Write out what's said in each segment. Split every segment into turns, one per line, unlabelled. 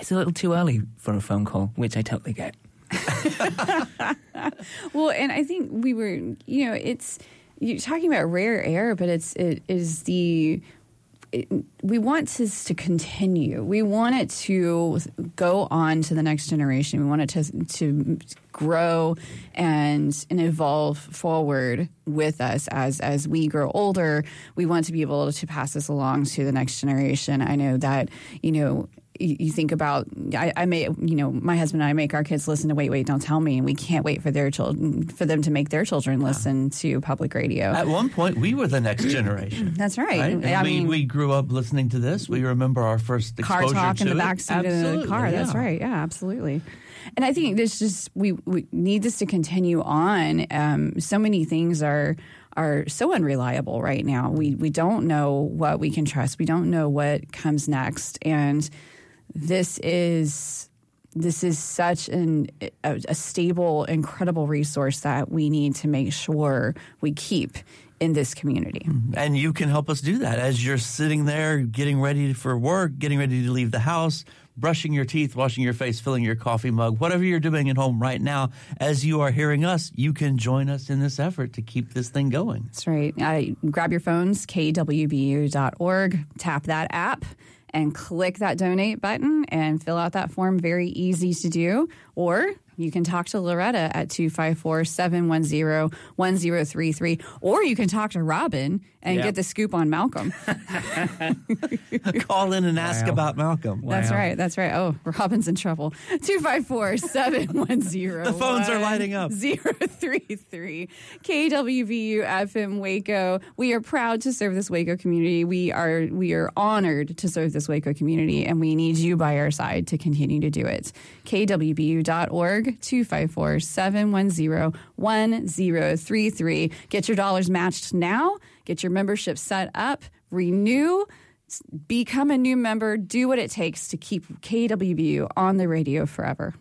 it's a little too early for a phone call, which I totally get.
Well, and I think we were, you're talking about rare air, but we want this to continue. We want it to go on to the next generation. We want it to grow and evolve forward with us as we grow older. We want to be able to pass this along to the next generation. I know that, you think about, my husband and I make our kids listen to Wait, Wait, Don't Tell Me, and we can't wait for for them to make their children listen to public radio.
At one point, we were the next generation.
That's right.
We grew up listening to this. We remember our first exposure
car talk
to
in the
it.
backseat of the car. Yeah. That's right. Yeah, absolutely. And I think we need this to continue on. So many things are so unreliable right now. We don't know what we can trust. We don't know what comes next. And this is such a stable, incredible resource that we need to make sure we keep in this community.
And you can help us do that as you're sitting there getting ready for work, getting ready to leave the house, brushing your teeth, washing your face, filling your coffee mug, whatever you're doing at home right now. As you are hearing us, you can join us in this effort to keep this thing going.
That's right. Grab your phones, kwbu.org, tap that app, and click that donate button and fill out that form. Very easy to do. Or you can talk to Loretta at 254-710-1033. Or you can talk to Robin and get the scoop on Malcolm.
Call in and ask about Malcolm.
Wow. That's right. Oh, Robin's in trouble. 254-710.
The phones are lighting up.
033. KWVU FM Waco. We are proud to serve this Waco community. We are honored to serve this Waco community, and we need you by our side to continue to do it. KWBU.org, 254-710-1033. Get your dollars matched now. Get your membership set up. Renew. Become a new member. Do what it takes to keep KWBU on the radio forever.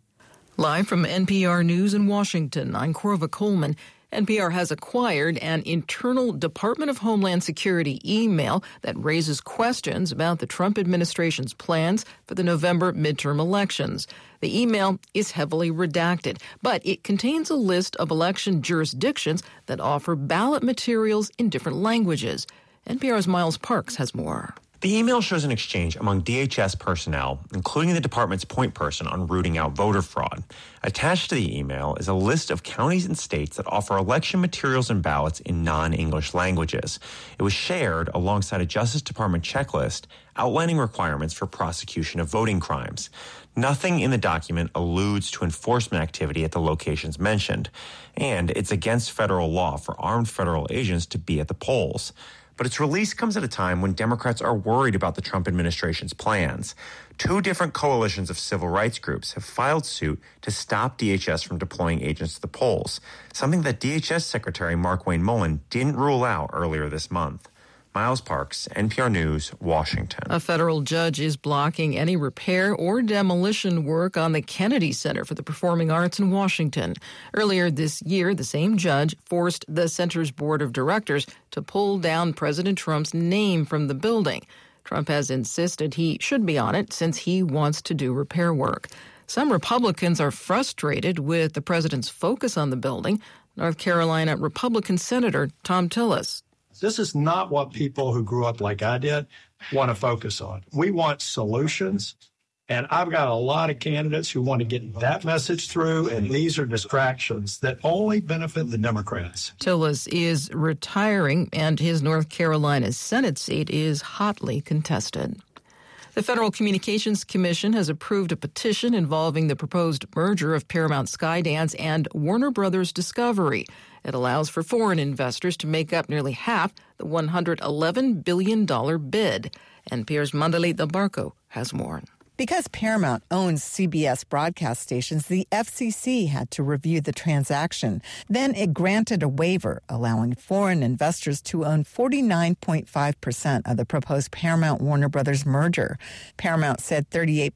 Live from NPR News in Washington, I'm Corva Coleman. NPR has acquired an internal Department of Homeland Security email that raises questions about the Trump administration's plans for the November midterm elections. The email is heavily redacted, but it contains a list of election jurisdictions that offer ballot materials in different languages. NPR's Miles Parks has more.
The email shows an exchange among DHS personnel, including the department's point person on rooting out voter fraud. Attached to the email is a list of counties and states that offer election materials and ballots in non-English languages. It was shared alongside a Justice Department checklist outlining requirements for prosecution of voting crimes. Nothing in the document alludes to enforcement activity at the locations mentioned, and it's against federal law for armed federal agents to be at the polls. But its release comes at a time when Democrats are worried about the Trump administration's plans. Two different coalitions of civil rights groups have filed suit to stop DHS from deploying agents to the polls, something that DHS Secretary Markwayne Mullin didn't rule out earlier this month. Miles Parks, NPR News, Washington.
A federal judge is blocking any repair or demolition work on the Kennedy Center for the Performing Arts in Washington. Earlier this year, the same judge forced the center's board of directors to pull down President Trump's name from the building. Trump has insisted he should be on it since he wants to do repair work. Some Republicans are frustrated with the president's focus on the building. North Carolina Republican Senator Thom Tillis.
This is not what people who grew up like I did want to focus on. We want solutions, and I've got a lot of candidates who want to get that message through, and these are distractions that only benefit the Democrats.
Tillis is retiring, and his North Carolina Senate seat is hotly contested. The Federal Communications Commission has approved a petition involving the proposed merger of Paramount Skydance and Warner Brothers Discovery. It allows for foreign investors to make up nearly half the $111 billion bid. NPR's Mandalit Del Barco has more.
Because Paramount owns CBS broadcast stations, the FCC had to review the transaction. Then it granted a waiver, allowing foreign investors to own 49.5% of the proposed Paramount-Warner Brothers merger. Paramount said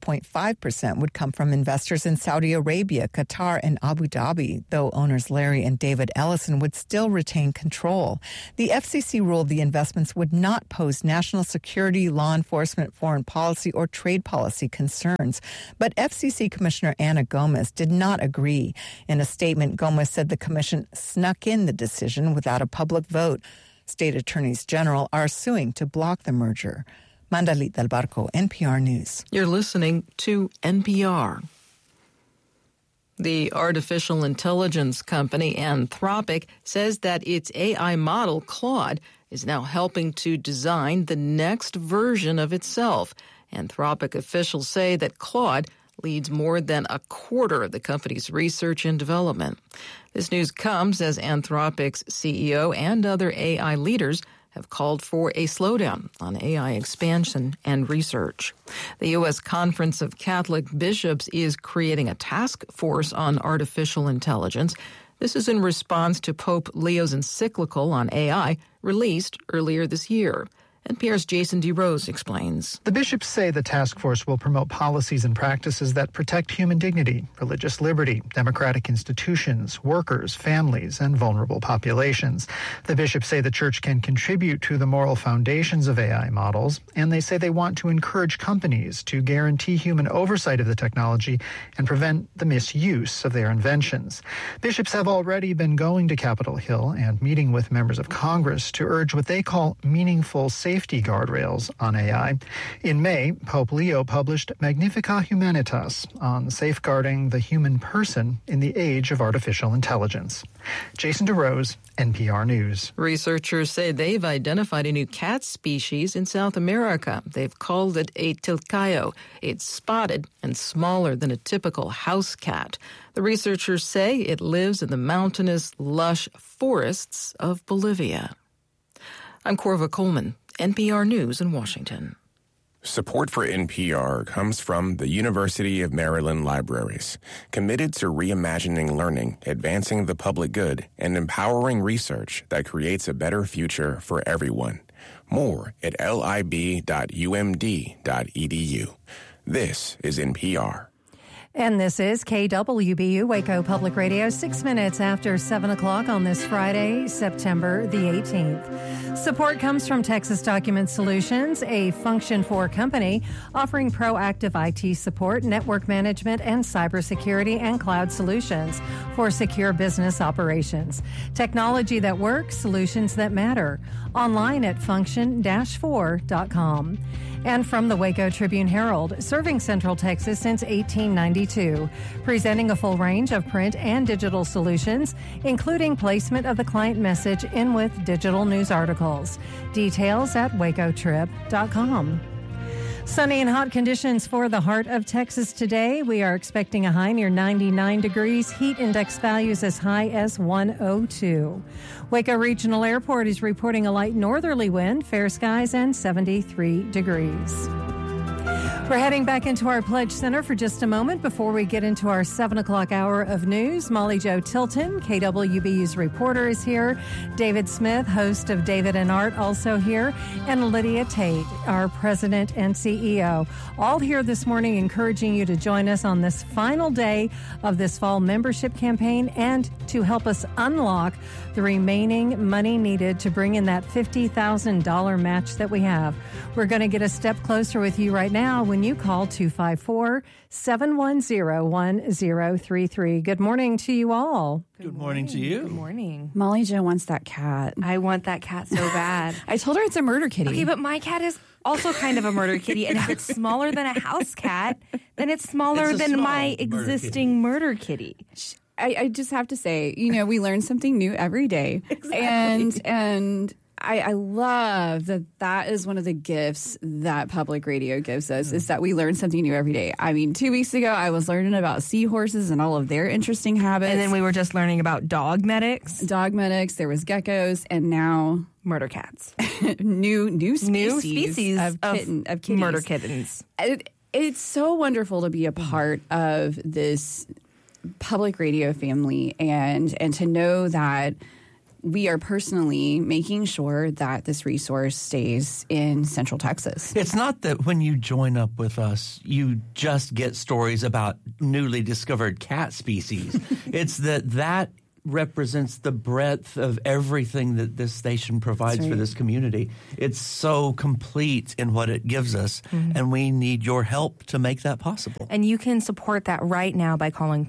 38.5% would come from investors in Saudi Arabia, Qatar, and Abu Dhabi, though owners Larry and David Ellison would still retain control. The FCC ruled the investments would not pose national security, law enforcement, foreign policy, or trade policy privacy concerns. But FCC Commissioner Ana Gomez did not agree. In a statement, Gomez said the commission snuck in the decision without a public vote. State attorneys general are suing to block the merger. Mandalit Del Barco, NPR News.
You're listening to NPR. The artificial intelligence company Anthropic says that its AI model, Claude, is now helping to design the next version of itself. Anthropic officials say that Claude leads more than a quarter of the company's research and development. This news comes as Anthropic's CEO and other AI leaders have called for a slowdown on AI expansion and research. The U.S. Conference of Catholic Bishops is creating a task force on artificial intelligence. This is in response to Pope Leo's encyclical on AI released earlier this year. NPR's Jason DeRose explains.
The bishops say the task force will promote policies and practices that protect human dignity, religious liberty, democratic institutions, workers, families, and vulnerable populations. The bishops say the church can contribute to the moral foundations of AI models, and they say they want to encourage companies to guarantee human oversight of the technology and prevent the misuse of their inventions. Bishops have already been going to Capitol Hill and meeting with members of Congress to urge what they call meaningful safety guardrails on AI. In May, Pope Leo published Magnificat Humanitas on safeguarding the human person in the age of artificial intelligence. Jason DeRose, NPR News.
Researchers say they've identified a new cat species in South America. They've called it a tilcayo. It's spotted and smaller than a typical house cat. The researchers say it lives in the mountainous, lush forests of Bolivia. I'm Corva Coleman, NPR News in Washington.
Support for NPR comes from the University of Maryland Libraries, committed to reimagining learning, advancing the public good, and empowering research that creates a better future for everyone. More at lib.umd.edu. This is NPR.
And this is KWBU Waco Public Radio, 6 minutes after 7 o'clock on this Friday, September the 18th. Support comes from Texas Document Solutions, a Function 4 company offering proactive IT support, network management, and cybersecurity and cloud solutions for secure business operations. Technology that works, solutions that matter. Online at function-4.com. And from the Waco Tribune-Herald, serving Central Texas since 1892, presenting a full range of print and digital solutions, including placement of the client message in with digital news articles. Details at wacotrib.com. Sunny and hot conditions for the heart of Texas today. We are expecting a high near 99 degrees, heat index values as high as 102. Waco Regional Airport is reporting a light northerly wind, fair skies, and 73 degrees. We're heading back into our Pledge Center for just a moment before we get into our 7 o'clock hour of news. Molly Jo Tilton, KWBU's reporter, is here. David Smith, host of David and Art, also here. And Lydia Tate, our president and CEO. All here this morning encouraging you to join us on this final day of this fall membership campaign and to help us unlock the remaining money needed to bring in that $50,000 match that we have. We're going to get a step closer with you right now when you call 254-710-1033. Good morning to you all.
Good morning to you.
Good morning.
Molly Jo wants that cat.
I want that cat so bad.
I told her it's a murder kitty.
Okay, but my cat is also kind of a murder kitty, and if it's smaller than a house cat, then it's smaller than my existing murder kitty.
I just have to say, we learn something new every day.
Exactly.
And I love that is one of the gifts that public radio gives us, is that we learn something new every day. I mean, 2 weeks ago, I was learning about seahorses and all of their interesting habits.
And then we were just learning about dog medics.
There was geckos, and now
murder cats.
new species of kitties.
Murder kittens.
It's so wonderful to be a part of this public radio family and to know that we are personally making sure that this resource stays in Central Texas.
It's not that when you join up with us, you just get stories about newly discovered cat species. It's that represents the breadth of everything that this station provides for this community. It's so complete in what it gives us, and we need your help to make that possible.
And you can support that right now by calling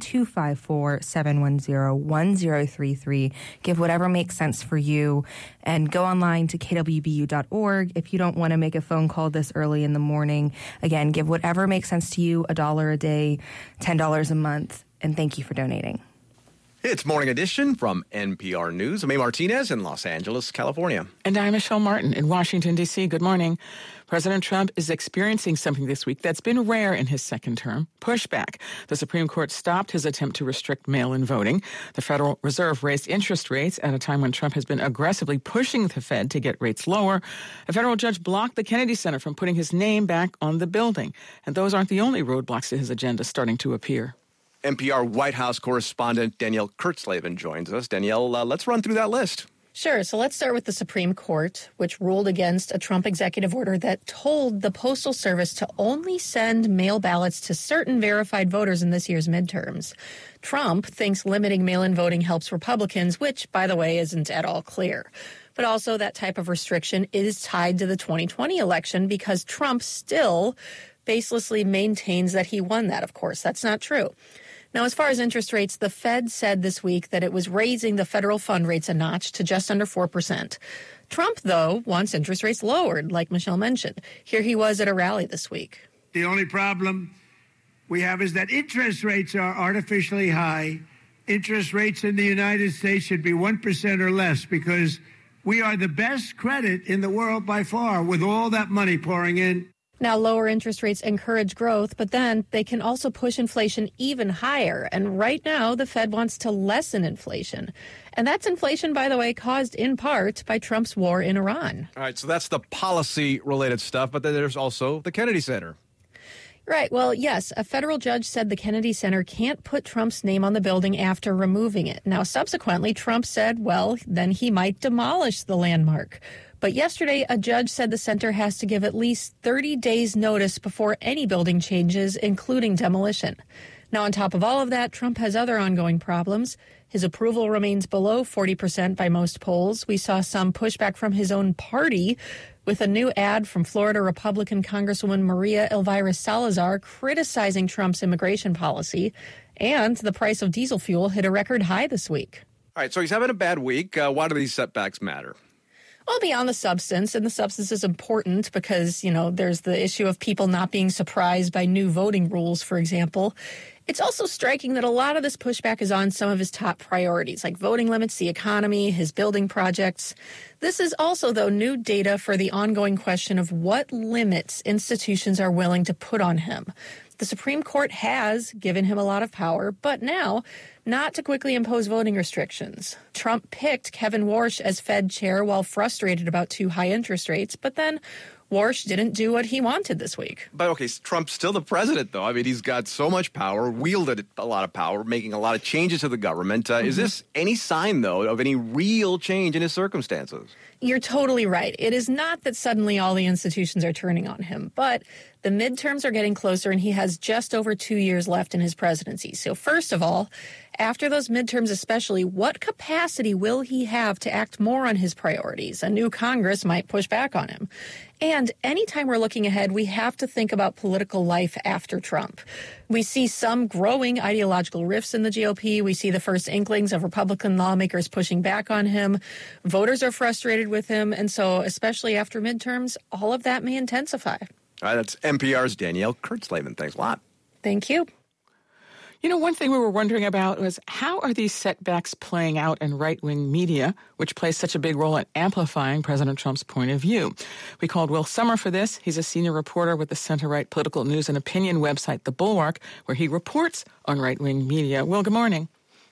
254-710-1033. Give whatever makes sense for you, and go online to kwbu.org. If you don't want to make a phone call this early in the morning, again, give whatever makes sense to you, $1 a day, $10 a month, and thank you for donating.
It's Morning Edition from NPR News. I'm A. Martinez in Los Angeles, California.
And I'm Michelle Martin in Washington, D.C. Good morning. President Trump is experiencing something this week that's been rare in his second term, pushback. The Supreme Court stopped his attempt to restrict mail-in voting. The Federal Reserve raised interest rates at a time when Trump has been aggressively pushing the Fed to get rates lower. A federal judge blocked the Kennedy Center from putting his name back on the building. And those aren't the only roadblocks to his agenda starting to appear.
NPR White House correspondent Danielle Kurtzleben joins us. Danielle, let's run through that list.
Sure. So let's start with the Supreme Court, which ruled against a Trump executive order that told the Postal Service to only send mail ballots to certain verified voters in this year's midterms. Trump thinks limiting mail-in voting helps Republicans, which, by the way, isn't at all clear. But also that type of restriction is tied to the 2020 election because Trump still baselessly maintains that he won that, of course. That's not true. Now, as far as interest rates, the Fed said this week that it was raising the federal fund rates a notch to just under 4%. Trump, though, wants interest rates lowered, like Michelle mentioned. Here he was at a rally this week.
The only problem we have is that interest rates are artificially high. Interest rates in the United States should be 1% or less because we are the best credit in the world by far with all that money pouring in.
Now, lower interest rates encourage growth, but then they can also push inflation even higher. And right now, the Fed wants to lessen inflation. And that's inflation, by the way, caused in part by Trump's war in Iran.
All right, so that's the policy-related stuff, but then there's also the Kennedy Center.
Right. Well, yes, a federal judge said the Kennedy Center can't put Trump's name on the building after removing it. Now, subsequently, Trump said, well, then he might demolish the landmark. But yesterday, a judge said the center has to give at least 30 days notice before any building changes, including demolition. Now, on top of all of that, Trump has other ongoing problems. His approval remains below 40% by most polls. We saw some pushback from his own party with a new ad from Florida Republican Congresswoman Maria Elvira Salazar criticizing Trump's immigration policy. And the price of diesel fuel hit a record high this week.
All right, so he's having a bad week. Why do these setbacks matter?
Well, beyond the substance, and the substance is important because, there's the issue of people not being surprised by new voting rules, for example. It's also striking that a lot of this pushback is on some of his top priorities, like voting limits, the economy, his building projects. This is also, though, new data for the ongoing question of what limits institutions are willing to put on him. The Supreme Court has given him a lot of power, but now not to quickly impose voting restrictions. Trump picked Kevin Warsh as Fed chair while frustrated about too high interest rates, but then Warsh didn't do what he wanted this week.
But, okay, Trump's still the president, though. I mean, he's got so much power, wielded a lot of power, making a lot of changes to the government. Is this any sign, though, of any real change in his circumstances?
You're totally right. It is not that suddenly all the institutions are turning on him, but the midterms are getting closer and he has just over 2 years left in his presidency. So first of all, after those midterms especially, what capacity will he have to act more on his priorities? A new Congress might push back on him. And anytime we're looking ahead, we have to think about political life after Trump. We see some growing ideological rifts in the GOP. We see the first inklings of Republican lawmakers pushing back on him. Voters are frustrated with him. And so, especially after midterms, all of that may intensify.
All right, that's NPR's Danielle Kurtzleben. Thanks a lot.
Thank you.
One thing we were wondering about was how are these setbacks playing out in right-wing media, which plays such a big role in amplifying President Trump's point of view? We called Will Sommer for this. He's a senior reporter with the center-right political news and opinion website, The Bulwark, where he reports on right-wing media. Will, good morning.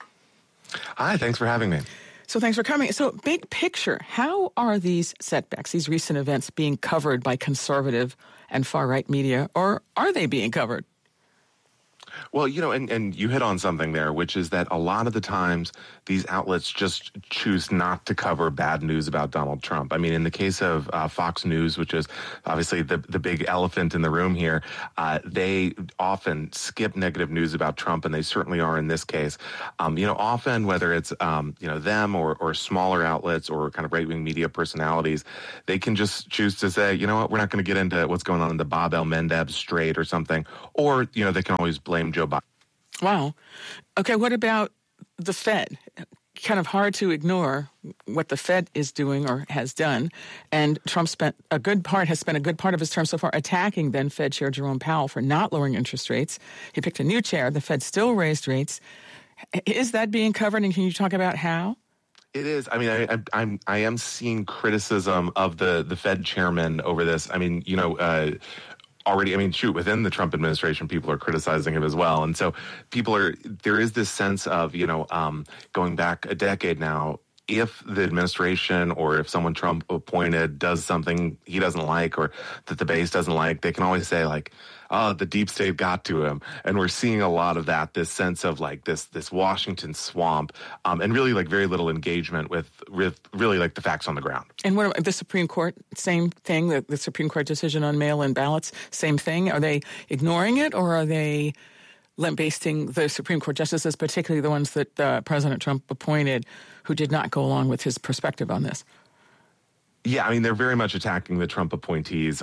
Hi, thanks for having me.
So thanks for coming. So big picture, how are these setbacks, these recent events, being covered by conservative and far-right media, or are they being covered?
Well, and you hit on something there, which is that a lot of the times these outlets just choose not to cover bad news about Donald Trump. I mean, in the case of Fox News, which is obviously the big elephant in the room here, they often skip negative news about Trump, and they certainly are in this case. Often whether it's them or smaller outlets or kind of right-wing media personalities, they can just choose to say, you know what, we're not going to get into what's going on in the Bab el-Mandeb Strait or something, or they can always blame Joe Biden.
Wow. Okay, what about the Fed? Kind of hard to ignore what the Fed is doing or has done. And Trump has spent a good part of his term so far attacking then Fed Chair Jerome Powell for not lowering interest rates. He picked a new chair. The Fed still raised rates. Is that being covered? And can you talk about how?
It is. I mean, I am seeing criticism of the Fed chairman over this. I mean, already, within the Trump administration, people are criticizing him as well. And so there is this sense of, going back a decade now, if the administration or if someone Trump appointed does something he doesn't like or that the base doesn't like, they can always say like, oh, the deep state got to him. And we're seeing a lot of that, this sense of like this Washington swamp, and really like very little engagement with really like the facts on the ground.
And what about the Supreme Court? Same thing, the Supreme Court decision on mail-in ballots, same thing. Are they ignoring it, or are they lambasting the Supreme Court justices, particularly the ones that President Trump appointed, who did not go along with his perspective on this?
Yeah, I mean, they're very much attacking the Trump appointees.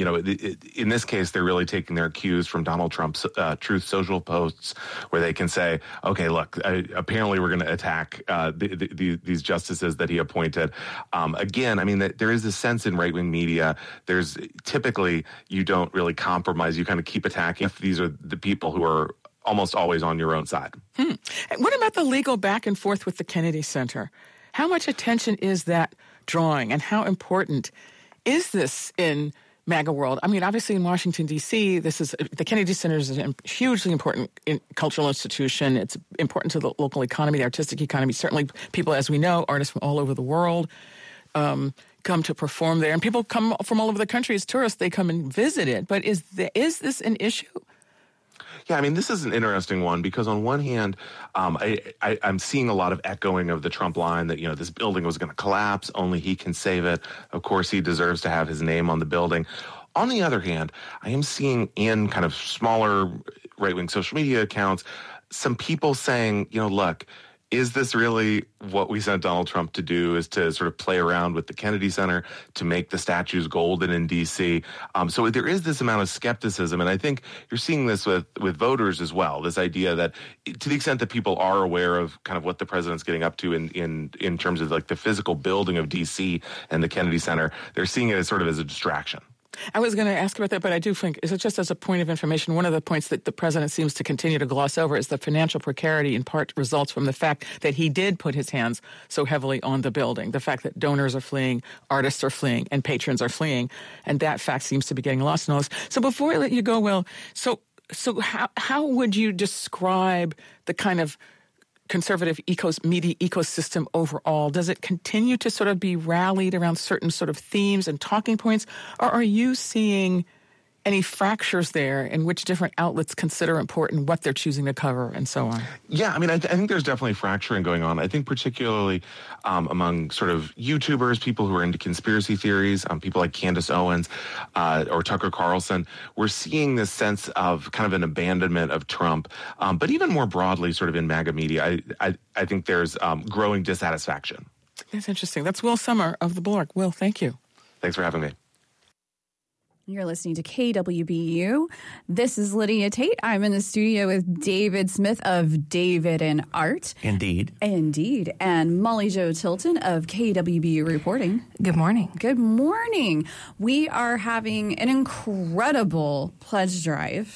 In this case, they're really taking their cues from Donald Trump's Truth Social posts, where they can say, okay, look, apparently we're going to attack these justices that he appointed. Again, I mean, there is this sense in right-wing media, there's typically you don't really compromise. You kind of keep attacking if these are the people who are almost always on your own side.
What about the legal back and forth with the Kennedy Center? How much attention is that drawing, and how important is this in MAGA world? I mean, obviously in Washington, D.C., the Kennedy Center is a hugely important cultural institution. It's important to the local economy, the artistic economy. Certainly people, as we know, artists from all over the world come to perform there. And people come from all over the country as tourists. They come and visit it. But is this an issue?
Yeah, I mean, this is an interesting one because on one hand, I'm seeing a lot of echoing of the Trump line that, this building was going to collapse, only he can save it. Of course, he deserves to have his name on the building. On the other hand, I am seeing in kind of smaller right-wing social media accounts, some people saying, look, is this really what we sent Donald Trump to do, is to sort of play around with the Kennedy Center to make the statues golden in D.C.? So there is this amount of skepticism, and I think you're seeing this with voters as well, this idea that to the extent that people are aware of kind of what the president's getting up to in terms of like the physical building of D.C. and the Kennedy Center, they're seeing it as sort of as a distraction.
I was going to ask about that, but I do think, is it just as a point of information, one of the points that the president seems to continue to gloss over is the financial precarity in part results from the fact that he did put his hands so heavily on the building, the fact that donors are fleeing, artists are fleeing, and patrons are fleeing, and that fact seems to be getting lost in all this. So before I let you go, Will, so how would you describe the kind of conservative media ecosystem overall? Does it continue to sort of be rallied around certain sort of themes and talking points, or are you seeing any fractures there in which different outlets consider important, what they're choosing to cover, and so on? Yeah, I mean, I think there's definitely fracturing going on. I think particularly among sort of YouTubers, people who are into conspiracy theories, people like Candace Owens or Tucker Carlson, we're seeing this sense of kind of an abandonment of Trump. But even more broadly, sort of in MAGA media, I think there's growing dissatisfaction. That's interesting. That's Will Sommer of The Blork. Will, thank you. Thanks for having me.
You're listening to KWBU. This is Lydia Tate. I'm in the studio with David Smith of David and Art.
Indeed.
And Molly Jo Tilton of KWBU Reporting.
Good morning.
Good morning. We are having an incredible pledge drive.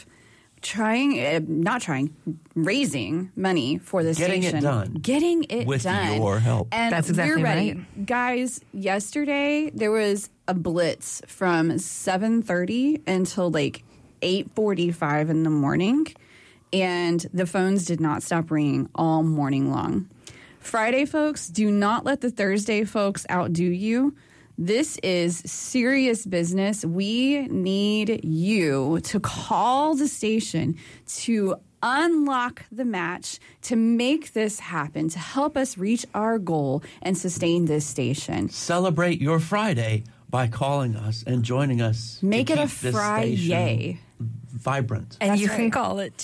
Raising money for the station. Getting it done.
With your help.
And
that's exactly
we're ready.
Right.
Guys, yesterday there was a blitz from 7:30 until like 8:45 in the morning, and the phones did not stop ringing all morning long. Friday, folks, do not let the Thursday folks outdo you. This is serious business. We need you to call the station to unlock the match to make this happen, to help us reach our goal and sustain this station.
Celebrate your Friday by calling us and joining us.
Make it a
this
Friday.
station vibrant.
And
That's
you
right.
can call it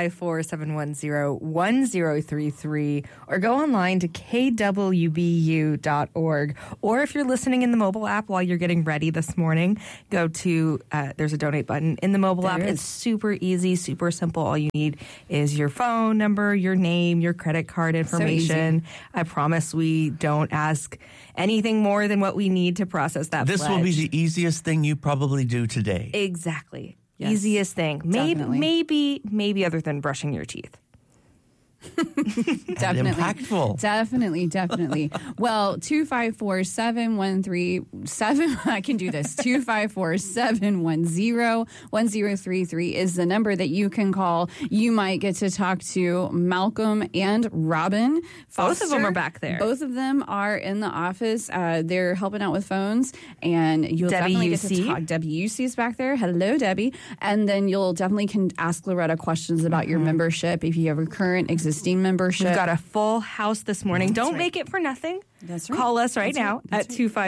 254-710-1033 or go online to kwbu.org. Or if you're listening in the mobile app while you're getting ready this morning, go to, there's a donate button in the mobile app. It's super easy, super simple. All you need is your phone number, your name, your credit card information. I promise we don't ask anything more than what we need to process that
This
pledge.
will be the easiest thing you probably do today.
Exactly.
Yes,
Easiest thing. Maybe other than brushing your teeth.
Definitely.
Impactful.
Definitely. Well, 254-713-7, I can do this. 254-710-1033 is the number that you can call. You might get to talk to Malcolm and Robin Foster.
Both of them are back there.
Both of them are in the office. They're helping out with phones, and you'll definitely get to talk. Debbie UC is back there. Hello, Debbie. And then you'll definitely can ask Loretta questions about your membership if you have a current existing membership.
We've got a full house this morning.
That's
Don't
right.
make it for nothing.
That's right.
Call us right
That's
now
right.
at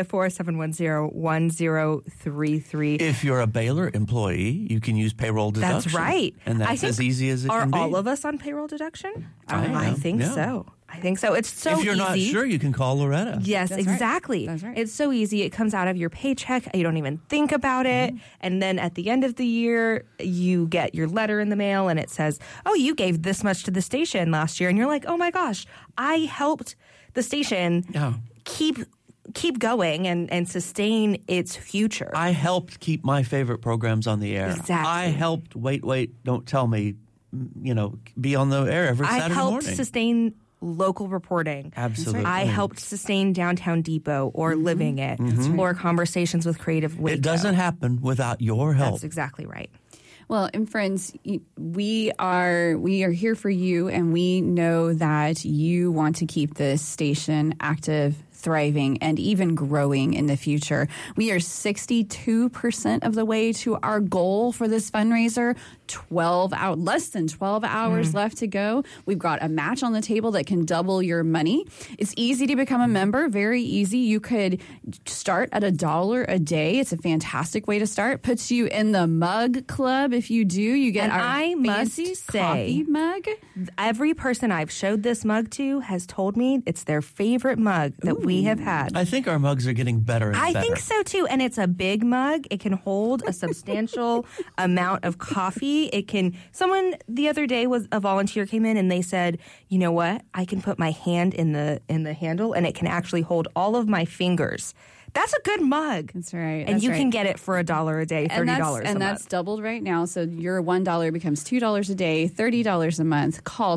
254-710-1033.
If you're a Baylor employee, you can use payroll deduction.
That's right.
And
I
that's
think-
as easy as it
Are
can be.
all of us on payroll deduction?
I
I
am,
think
yeah.
so. I think so. It's so easy.
If you're not sure, you can call Loretta.
Yes,
That's right.
exactly.
That's right.
It's so easy. It comes out of your paycheck. You don't even think about it. And then at the end of the year, you get your letter in the mail and it says, oh, you gave this much to the station last year. And you're like, oh my gosh, I helped the station keep going and sustain its future.
I helped keep my favorite programs on the air.
Exactly.
I helped Wait, Don't Tell Me, be on the air every
I
Saturday
helped
morning.
sustain local reporting.
Absolutely.
I helped sustain Downtown Depot or Living It or Conversations with Creative Waco.
It doesn't happen without your help.
That's exactly right.
Well, and friends, we are here for you, and we know that you want to keep this station active, thriving, and even growing in the future. We are 62% of the way to our goal for this fundraiser. Less than 12 hours left to go. We've got a match on the table that can double your money. It's easy to become a member, very easy. You could start at $1 a day. It's a fantastic way to start. Puts you in the mug club. If you do, you get
And
our
I must
fancy
say,
coffee mug.
Every person I've showed this mug to has told me it's their favorite mug that we have had.
I think our mugs are getting better and better.
I think so too. And it's a big mug. It can hold a substantial amount of coffee. Someone the other day a volunteer came in and they said, you know what? I can put my hand in the handle and it can actually hold all of my fingers. That's a good mug.
That's right.
And you can get it for $1 a day, $30 a month.
And that's doubled right now. So your $1 becomes $2 a day, $30 a month. Call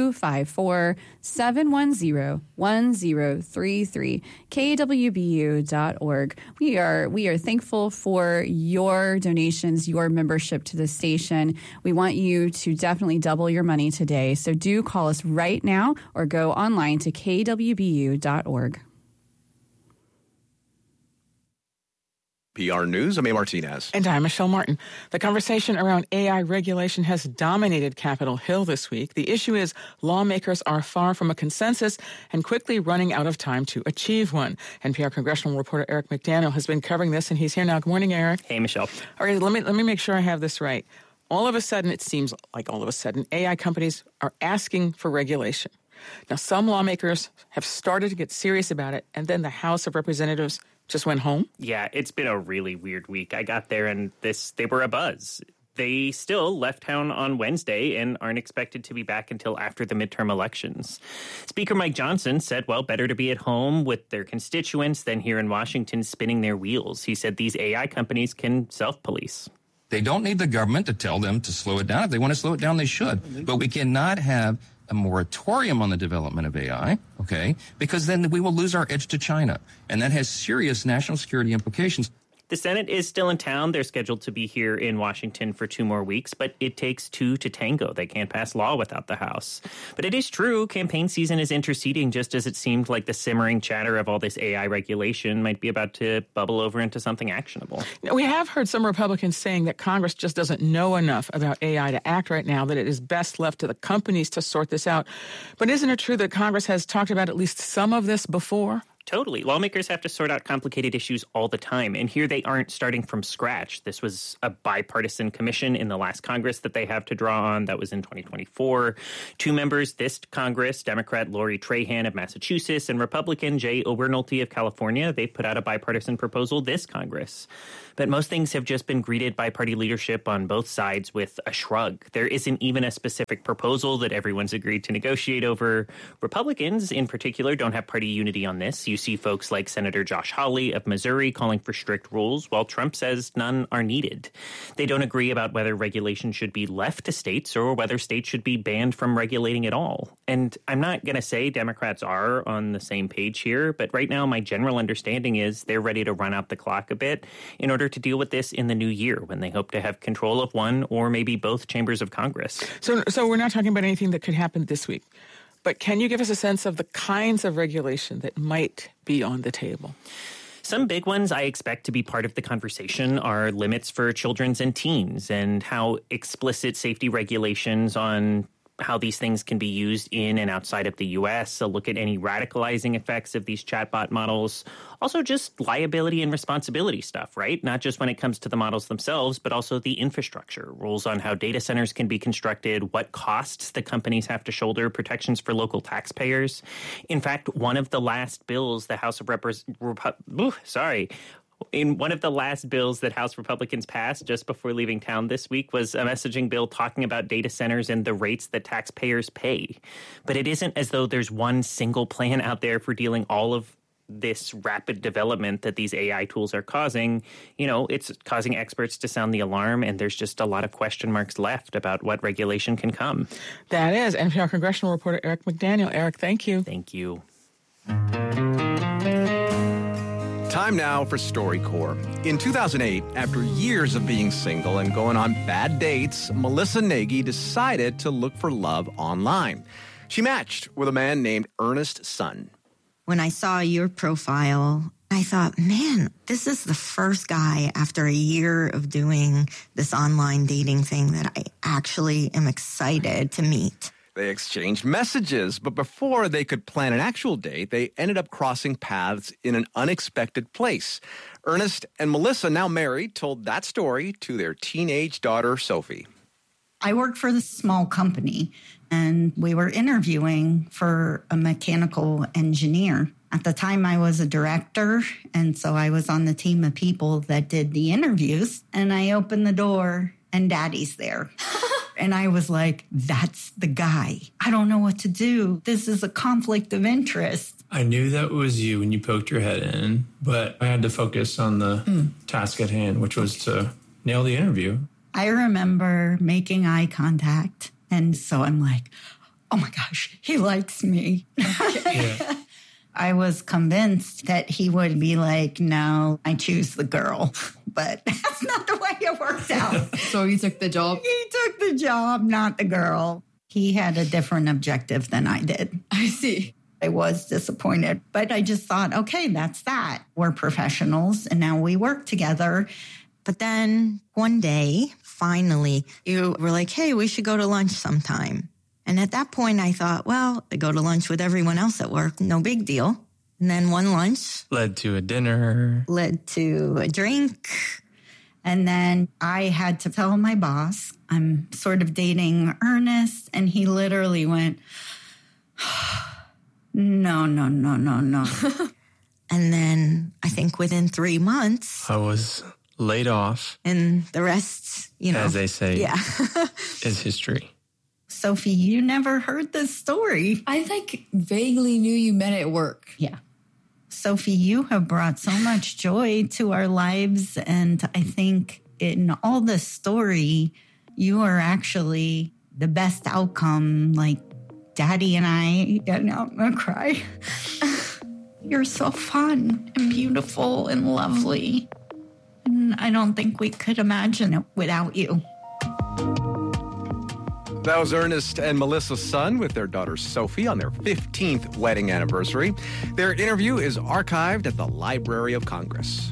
254-710-1033, kwbu.org. We are thankful for your donations, your membership to the station. We want you to definitely double your money today. So do call us right now or go online to kwbu.org.
PR News, I'm A. Martinez.
And I'm Michelle Martin. The conversation around AI regulation has dominated Capitol Hill this week. The issue is lawmakers are far from a consensus and quickly running out of time to achieve one. NPR congressional reporter Eric McDaniel has been covering this, and he's here now. Good morning, Eric.
Hey, Michelle.
All right, let me make sure I have this right. All of a sudden, it seems like AI companies are asking for regulation. Now, some lawmakers have started to get serious about it, and then the House of Representatives just went home?
Yeah, it's been a really weird week. I got there and they were abuzz. They still left town on Wednesday and aren't expected to be back until after the midterm elections. Speaker Mike Johnson said, well, better to be at home with their constituents than here in Washington spinning their wheels. He said these AI companies can self-police.
They don't need the government to tell them to slow it down. If they want to slow it down, they should. But we cannot have a moratorium on the development of AI, okay? Because then we will lose our edge to China. And that has serious national security implications.
The Senate is still in town. They're scheduled to be here in Washington for 2 more weeks, but it takes 2 to tango. They can't pass law without the House. But it is true, campaign season is interceding, just as it seemed like the simmering chatter of all this AI regulation might be about to bubble over into something actionable.
We have heard some Republicans saying that Congress just doesn't know enough about AI to act right now, that it is best left to the companies to sort this out. But isn't it true that Congress has talked about at least some of this before?
Totally. Lawmakers have to sort out complicated issues all the time, and here they aren't starting from scratch. This was a bipartisan commission in the last Congress that they have to draw on. That was in 2024. 2 members this Congress, Democrat Lori Trahan of Massachusetts and Republican Jay Obernolte of California, they put out a bipartisan proposal this Congress. But most things have just been greeted by party leadership on both sides with a shrug. There isn't even a specific proposal that everyone's agreed to negotiate over. Republicans, in particular, don't have party unity on this. You see folks like Senator Josh Hawley of Missouri calling for strict rules, while Trump says none are needed. They don't agree about whether regulation should be left to states or whether states should be banned from regulating at all. And I'm not going to say Democrats are on the same page here, but right now my general understanding is they're ready to run out the clock a bit in order to deal with this in the new year when they hope to have control of one or maybe both chambers of Congress.
So we're not talking about anything that could happen this week. But can you give us a sense of the kinds of regulation that might be on the table?
Some big ones I expect to be part of the conversation are limits for children and teens and how explicit safety regulations on how these things can be used in and outside of the U.S., a look at any radicalizing effects of these chatbot models, also just liability and responsibility stuff, right? Not just when it comes to the models themselves, but also the infrastructure, rules on how data centers can be constructed, what costs the companies have to shoulder, protections for local taxpayers. In fact, one of the last bills the House of In one of the last bills that House Republicans passed just before leaving town this week was a messaging bill talking about data centers and the rates that taxpayers pay. But it isn't as though there's one single plan out there for dealing all of this rapid development that these AI tools are causing. You know, it's causing experts to sound the alarm, and there's just a lot of question marks left about what regulation can come.
That is NPR congressional reporter Eric McDaniel. Eric, thank you.
Thank you.
Time now for StoryCorps. In 2008, after years of being single and going on bad dates, Melissa Nagy decided to look for love online. She matched with a man named Ernest Sun.
When I saw your profile, I thought, man, this is the first guy after a year of doing this online dating thing that I actually am excited to meet.
They exchanged messages, but before they could plan an actual date, they ended up crossing paths in an unexpected place. Ernest and Melissa, now married, told that story to their teenage daughter, Sophie.
I work for this small company, and we were interviewing for a mechanical engineer. At the time, I was a director, and so I was on the team of people that did the interviews, and I opened the door, and Daddy's there. And I was like, that's the guy. I don't know what to do. This is a conflict of interest.
I knew that was you when you poked your head in, but I had to focus on the task at hand, which was to nail the interview.
I remember making eye contact. And so I'm like, oh my gosh, he likes me.
Yeah.
I was convinced that he would be like, no, I choose the girl. But that's not the way it worked out.
So he took the job?
He took the job, not the girl. He had a different objective than I did.
I see.
I was disappointed, but I just thought, okay, that's that. We're professionals and now we work together. But then one day, finally, you were like, hey, we should go to lunch sometime. And at that point, I thought, well, I go to lunch with everyone else at work. No big deal. And then one lunch
led to a dinner,
led to a drink. And then I had to tell my boss, I'm sort of dating Ernest. And he literally went, no. And then I think within 3 months,
I was laid off.
And the rest,
as they say,
yeah.
is history.
Sophie, you never heard this story.
I vaguely knew you met at work.
Yeah. Sophie, you have brought so much joy to our lives. And I think in all this story, you are actually the best outcome. Like Daddy and I, I'm going to cry. You're so fun and beautiful and lovely. and I don't think we could imagine it without you.
That was Ernest and Melissa Sun with their daughter Sophie on their 15th wedding anniversary. Their interview is archived at the Library of Congress.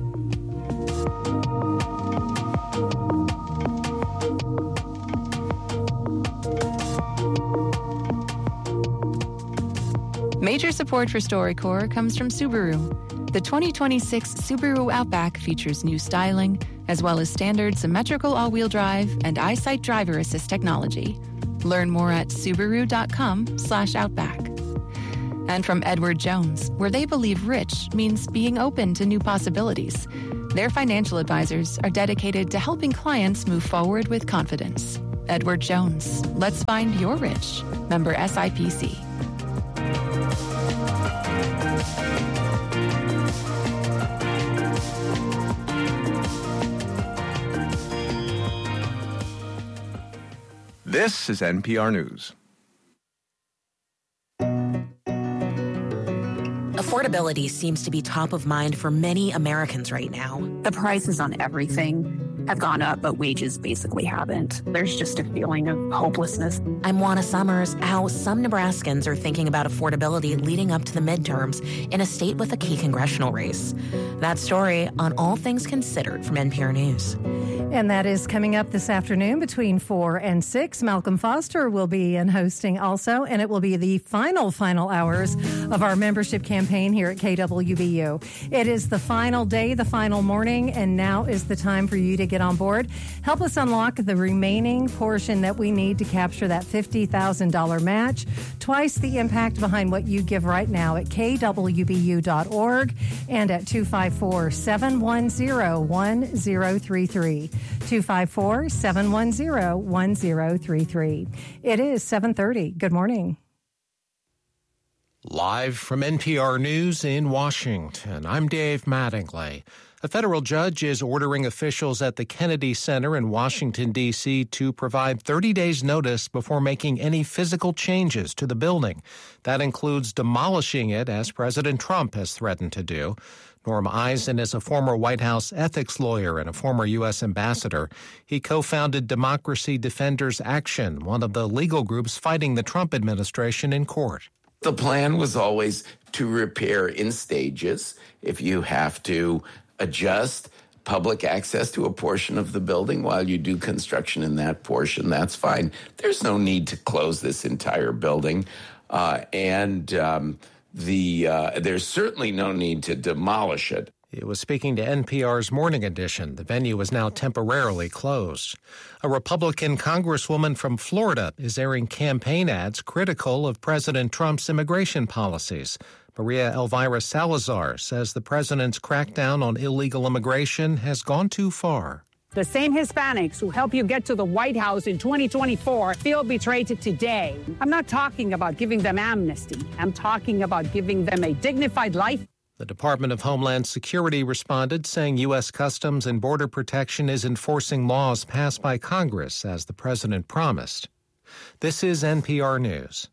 Major support for StoryCorps comes from Subaru. The 2026 Subaru Outback features new styling, as well as standard symmetrical all-wheel drive and EyeSight driver assist technology. Learn more at Subaru.com/Outback. And from Edward Jones, where they believe rich means being open to new possibilities. Their financial advisors are dedicated to helping clients move forward with confidence. Edward Jones, let's find your rich. Member SIPC.
This is NPR News.
Affordability seems to be top of mind for many Americans right now.
The prices on everything have gone up, but wages basically haven't. There's just a feeling of hopelessness.
I'm Juana Summers. How some Nebraskans are thinking about affordability leading up to the midterms in a state with a key congressional race. That story on All Things Considered from NPR News.
And that is coming up this afternoon between 4 and 6. Malcolm Foster will be in hosting also, and it will be the final hours of our membership campaign here at KWBU. It is the final day, the final morning, and now is the time for you to get on board. Help us unlock the remaining portion that we need to capture that $50,000 match. Twice the impact behind what you give right now at kwbu.org and at 254-710-1033. 254-710-1033. It is 7:30. Good morning.
Live from NPR News in Washington, I'm Dave Mattingly. A federal judge is ordering officials at the Kennedy Center in Washington, D.C. to provide 30 days' notice before making any physical changes to the building. That includes demolishing it, as President Trump has threatened to do. Norm Eisen is a former White House ethics lawyer and a former U.S. ambassador. He co-founded Democracy Defenders Action, one of the legal groups fighting the Trump administration in court.
The plan was always to repair in stages. If you have to adjust public access to a portion of the building while you do construction in that portion, that's fine. There's no need to close this entire building. There's certainly no need to demolish it.
He was speaking to NPR's Morning Edition. The venue is now temporarily closed. A Republican congresswoman from Florida is airing campaign ads critical of President Trump's immigration policies. Maria Elvira Salazar says the president's crackdown on illegal immigration has gone too far.
The same Hispanics who help you get to the White House in 2024 feel betrayed today. I'm not talking about giving them amnesty. I'm talking about giving them a dignified life.
The Department of Homeland Security responded, saying U.S. Customs and Border Protection is enforcing laws passed by Congress, as the president promised. This is NPR News.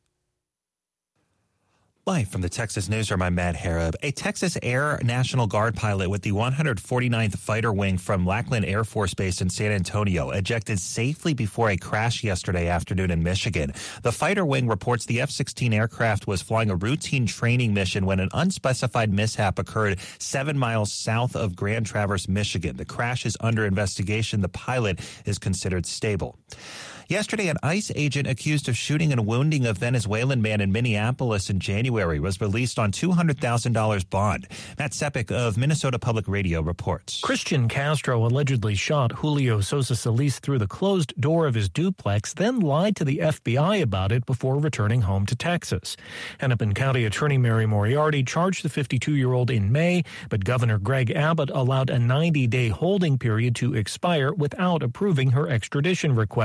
Live from the Texas Newsroom, I'm Matt Harab. A Texas Air National Guard pilot with the 149th Fighter Wing from Lackland Air Force Base in San Antonio ejected safely before a crash yesterday afternoon in Michigan. The Fighter Wing reports the F-16 aircraft was flying a routine training mission when an unspecified mishap occurred 7 miles south of Grand Traverse, Michigan. The crash is under investigation. The pilot is considered stable. Yesterday, an ICE agent accused of shooting and wounding a Venezuelan man in Minneapolis in January was released on $200,000 bond. Matt Sepik of Minnesota Public Radio reports.
Christian Castro allegedly shot Julio Sosa Solis through the closed door of his duplex, then lied to the FBI about it before returning home to Texas. Hennepin County Attorney Mary Moriarty charged the 52-year-old in May, but Governor Greg Abbott allowed a 90-day holding period to expire without approving her extradition request.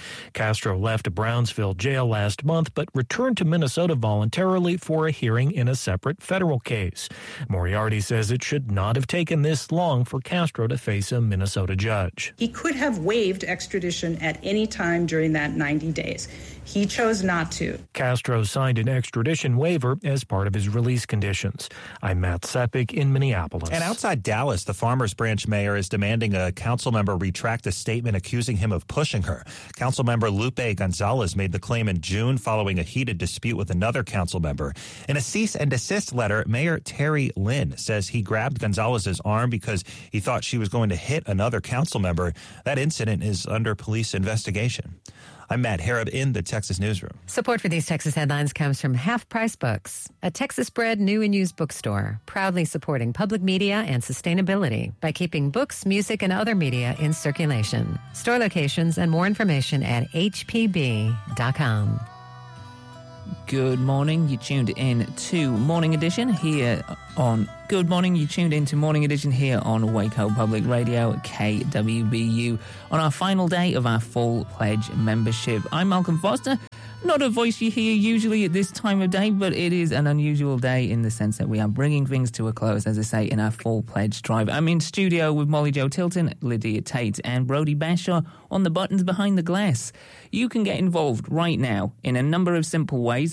Castro left a Brownsville jail last month but returned to Minnesota voluntarily for a hearing in a separate federal case. Moriarty says it should not have taken this long for Castro to face a Minnesota judge.
He could have waived extradition at any time during that 90 days. He chose not to.
Castro signed an extradition waiver as part of his release conditions. I'm Matt Sepik in Minneapolis.
And outside Dallas, the Farmers Branch mayor is demanding a council member retract a statement accusing him of pushing her. Council member Lupe Gonzalez made the claim in June following a heated dispute with another council member. In a cease and desist letter, Mayor Terry Lynn says he grabbed Gonzalez's arm because he thought she was going to hit another council member. That incident is under police investigation. I'm Matt Harrop in the Texas Newsroom.
Support for these Texas headlines comes from Half Price Books, a Texas-bred new and used bookstore, proudly supporting public media and sustainability by keeping books, music, and other media in circulation. Store locations and more information at hpb.com.
Good morning. You tuned in to Morning Edition here on Good Morning. You tuned in to Morning Edition here on Waco Public Radio, KWBU, on our final day of our full pledge membership. I'm Malcolm Foster. Not a voice you hear usually at this time of day, but it is an unusual day in the sense that we are bringing things to a close, as I say, in our full pledge drive. I'm in studio with Molly Jo Tilton, Lydia Tate, and Brody Bashaw on the buttons behind the glass. You can get involved right now in a number of simple ways.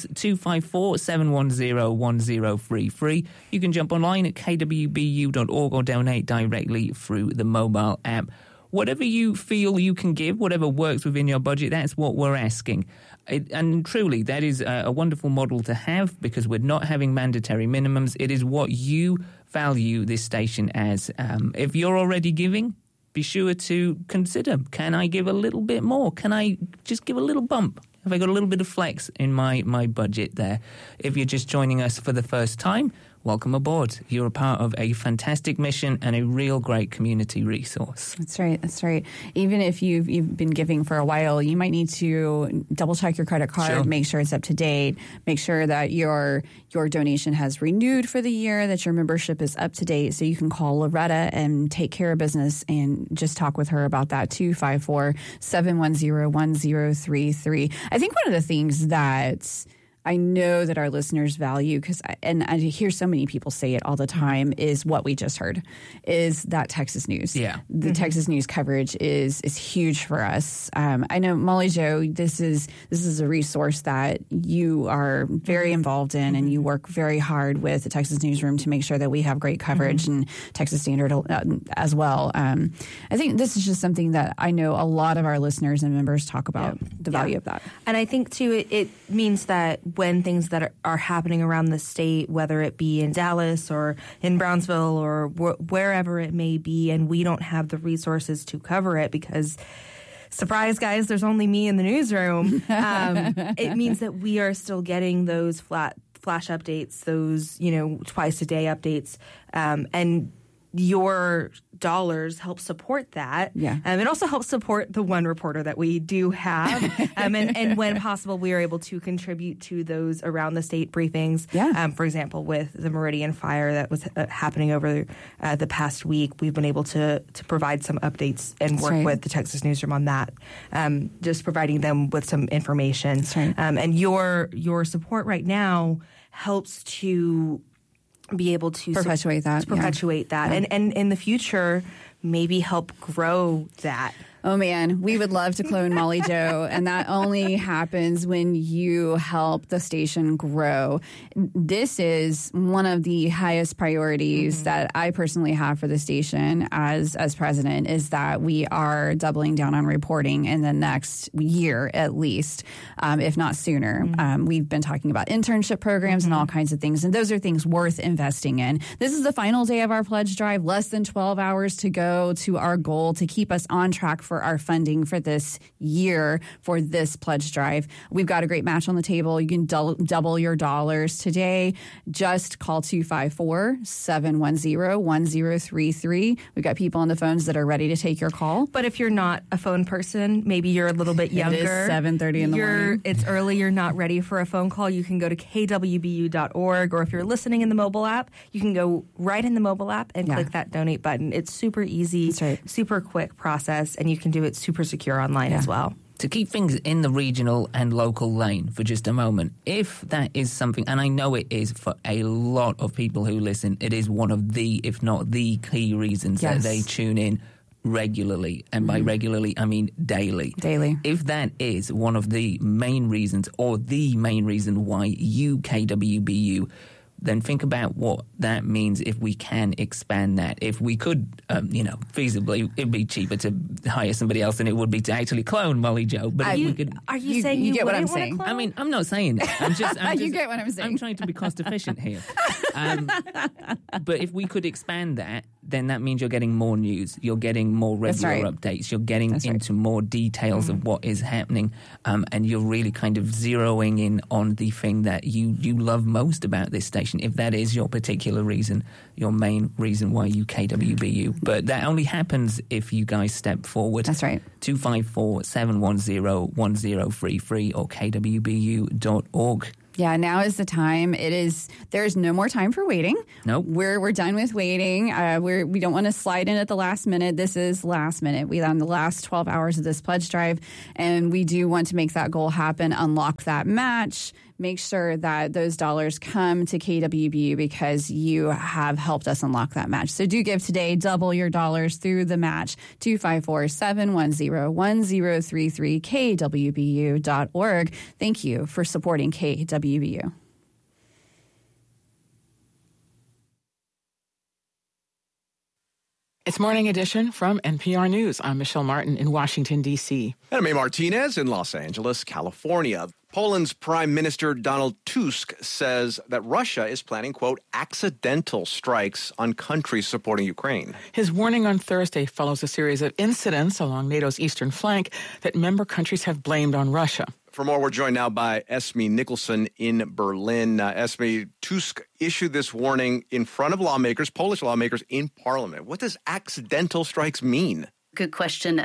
254-710-1033. You can jump online at kwbu.org or donate directly through the mobile app. Whatever you feel you can give, whatever works within your budget, that's what we're asking. And truly, that is a wonderful model to have because we're not having mandatory minimums. It is what you value this station as. If you're already giving, be sure to consider, can I give a little bit more? Can I just give a little bump? Have I got a little bit of flex in my budget there? If you're just joining us for the first time, welcome aboard. You're a part of a fantastic mission and a real great community resource.
That's right. That's right. Even if you've been giving for a while, you might need to double check your credit card,
Sure.
Make sure it's up to date, make sure that your donation has renewed for the year, that your membership is up to date, so you can call Loretta and take care of business and just talk with her about that. 254-710-1033. I think one of the things that I know that our listeners value, and I hear so many people say it all the time, is what we just heard, is that Texas news.
Yeah.
The Texas news coverage is huge for us. I know, Molly Jo, this is a resource that you are very involved in, and you work very hard with the Texas Newsroom to make sure that we have great coverage, and Texas Standard as well. I think this is just something that I know a lot of our listeners and members talk about, the value of that.
And I think, too, it means that when things that are happening around the state, whether it be in Dallas or in Brownsville or wherever it may be, and we don't have the resources to cover it because, surprise, guys, there's only me in the newsroom, it means that we are still getting those flash updates, those, twice-a-day updates, and your dollars help support that.
Yeah.
It also helps support the one reporter that we do have. And when possible, we are able to contribute to those around the state briefings.
Yeah.
For example, with the Meridian fire that was happening over the past week, we've been able to provide some updates and work with the Texas Newsroom on that, just providing them with some information.
That's right.
And your support right now helps to be able to
perpetuate that.
And in the future, maybe help grow that.
Oh, man, we would love to clone Molly Jo, and that only happens when you help the station grow. This is one of the highest priorities that I personally have for the station as president, is that we are doubling down on reporting in the next year at least, if not sooner. We've been talking about internship programs and all kinds of things, and those are things worth investing in. This is the final day of our pledge drive, less than 12 hours to go to our goal to keep us on track for our funding for this year for this pledge drive. We've got a great match on the table. You can double your dollars today. Just call 254-710-1033. We've got people on the phones that are ready to take your call.
But if you're not a phone person, maybe you're a little bit younger.
It is 7:30 in the morning.
It's early. You're not ready for a phone call. You can go to kwbu.org, or if you're listening in the mobile app, you can go right in the mobile app and click that donate button. It's super easy, super quick process, and you can do it super secure online as well.
to keep things in the regional and local lane for just a moment, if that is something, and I know it is for a lot of people who listen, it is one of the, if not the key reasons that they tune in regularly. And by regularly, I mean daily. If that is one of the main reasons, or the main reason why you, KWBU, then think about what that means if we can expand that. If we could, feasibly, it'd be cheaper to hire somebody else than it would be to actually clone Molly Jo. But if we could,
are you saying you get what I'm saying?
I mean, I'm not saying that. I'm just
you get what I'm saying.
I'm trying to be cost efficient here. But if we could expand that, then that means you're getting more news, you're getting more regular updates, you're getting into more details of what is happening, and you're really kind of zeroing in on the thing that you love most about this station, if that is your particular reason, your main reason why you KWBU. But that only happens if you guys step forward.
That's right.
254-710-1033 or kwbu.org.
Yeah, now is the time. There's no more time for waiting.
Nope.
We're done with waiting. We don't want to slide in at the last minute. This is last minute. We on the last 12 hours of this pledge drive, and we do want to make that goal happen, unlock that match, make sure that those dollars come to KWBU because you have helped us unlock that match. So do give today. Double your dollars through the match. 254-710-1033, kwbu.org. Thank you for supporting KWBU.
It's Morning Edition from NPR News. I'm Michelle Martin in Washington, D.C.
And I'm A. Martinez in Los Angeles, California. Poland's Prime Minister Donald Tusk says that Russia is planning, quote, accidental strikes on countries supporting Ukraine.
His warning on Thursday follows a series of incidents along NATO's eastern flank that member countries have blamed on Russia.
For more, we're joined now by Esme Nicholson in Berlin. Esme, Tusk issued this warning in front of lawmakers, Polish lawmakers, in Parliament. What does accidental strikes mean?
Good question.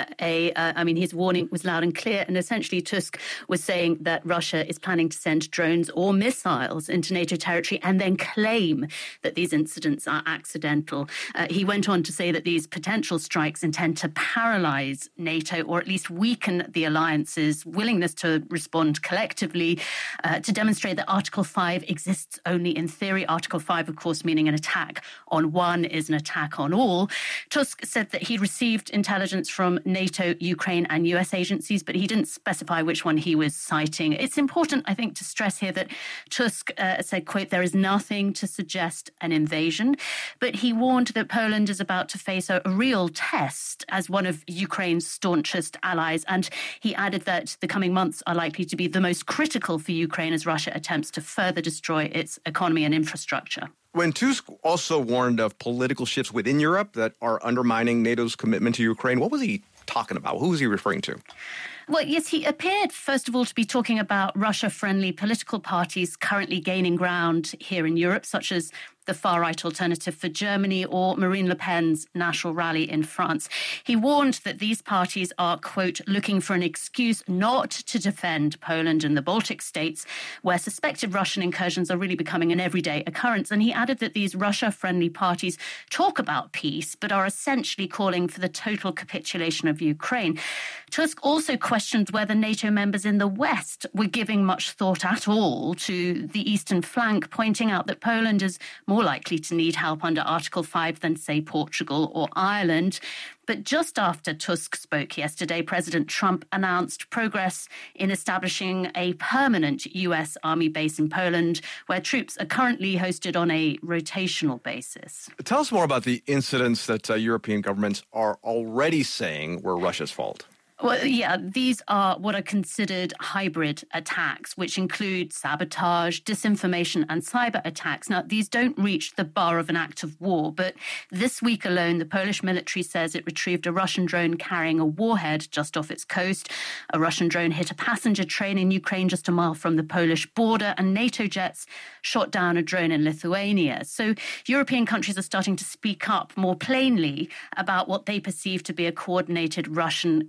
His warning was loud and clear, and essentially Tusk was saying that Russia is planning to send drones or missiles into NATO territory and then claim that these incidents are accidental. He went on to say that these potential strikes intend to paralyze NATO, or at least weaken the alliance's willingness to respond collectively, to demonstrate that Article 5 exists only in theory. Article 5, of course, meaning an attack on one is an attack on all. Tusk said that he received intelligence from NATO, Ukraine and US agencies, but he didn't specify which one he was citing. It's important, I think, to stress here that Tusk said, quote, there is nothing to suggest an invasion, but he warned that Poland is about to face a real test as one of Ukraine's staunchest allies. And he added that the coming months are likely to be the most critical for Ukraine as Russia attempts to further destroy its economy and infrastructure.
When Tusk also warned of political shifts within Europe that are undermining NATO's commitment to Ukraine, what was he talking about? Who was he referring to?
Well, yes, he appeared, first of all, to be talking about Russia-friendly political parties currently gaining ground here in Europe, such as the far-right Alternative for Germany or Marine Le Pen's National Rally in France. He warned that these parties are, quote, looking for an excuse not to defend Poland and the Baltic states, where suspected Russian incursions are really becoming an everyday occurrence. And he added that these Russia-friendly parties talk about peace, but are essentially calling for the total capitulation of Ukraine. Tusk also questioned whether NATO members in the West were giving much thought at all to the eastern flank, pointing out that Poland is more likely to need help under Article 5 than, say, Portugal or Ireland. But just after Tusk spoke yesterday, President Trump announced progress in establishing a permanent US Army base in Poland, where troops are currently hosted on a rotational basis.
Tell us more about the incidents that European governments are already saying were Russia's fault.
Well, yeah, these are what are considered hybrid attacks, which include sabotage, disinformation and cyber attacks. Now, these don't reach the bar of an act of war, but this week alone, the Polish military says it retrieved a Russian drone carrying a warhead just off its coast. A Russian drone hit a passenger train in Ukraine just a mile from the Polish border, and NATO jets shot down a drone in Lithuania. So European countries are starting to speak up more plainly about what they perceive to be a coordinated Russian campaign